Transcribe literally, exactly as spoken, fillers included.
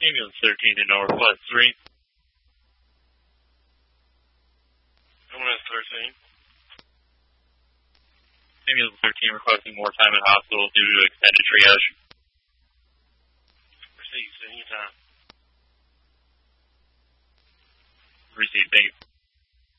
Ambulance thirteen to Northwest three. Ambulance thirteen. Ambulance thirteen requesting more time in hospital due to extended triage. Received, anytime. Received, thank you.